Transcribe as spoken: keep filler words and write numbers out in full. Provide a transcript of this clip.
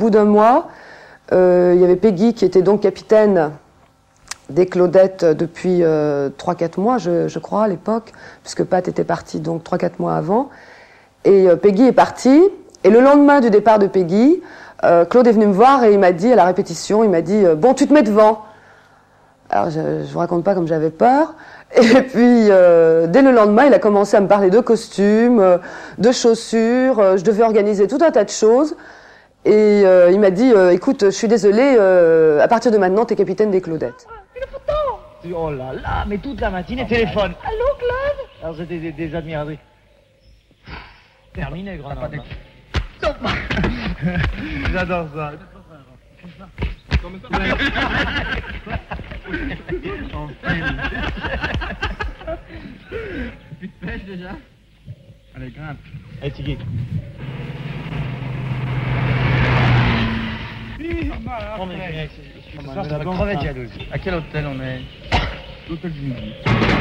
bout d'un mois, euh, il y avait Peggy qui était donc capitaine des Claudettes depuis euh, trois quatre mois, je, je crois, à l'époque, puisque Pat était parti donc trois quatre mois avant. Et euh, Peggy est partie, et le lendemain du départ de Peggy, euh, Claude est venu me voir et il m'a dit, à la répétition, il m'a dit euh, « Bon, tu te mets devant ». Alors, je ne vous raconte pas comme j'avais peur. Et puis, euh, dès le lendemain, il a commencé à me parler de costumes, euh, de chaussures, euh, je devais organiser tout un tas de choses. Et euh, il m'a dit euh, « Écoute, je suis désolé, euh, à partir de maintenant, tu es capitaine des Claudettes ». Oh là là, mais toute la matinée, téléphone. Allô, Claude? Alors, c'était des, des admiratrices. Terminé, Grenoble. J'adore ça. Plus de pêche déjà? Allez, grimpe. Allez, Tigui. Oh, mais c'est pas mal. Crevette jalouse. À quel hôtel on est? L'hôtel du Midi.